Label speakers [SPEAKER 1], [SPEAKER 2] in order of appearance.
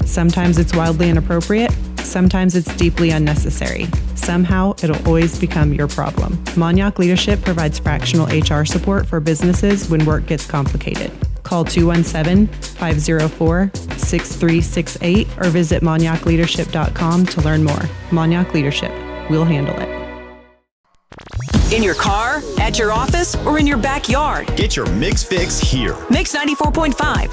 [SPEAKER 1] Sometimes it's wildly inappropriate. Sometimes it's deeply unnecessary. Somehow, it'll always become your problem. Monyac Leadership provides fractional HR support for businesses when work gets complicated. Call 217-504-6368 or visit monyacleadership.com to learn more. Monyac Leadership. We'll handle it.
[SPEAKER 2] In your car, at your office, or in your backyard.
[SPEAKER 3] Get your Mix fix here.
[SPEAKER 2] Mix 94.5.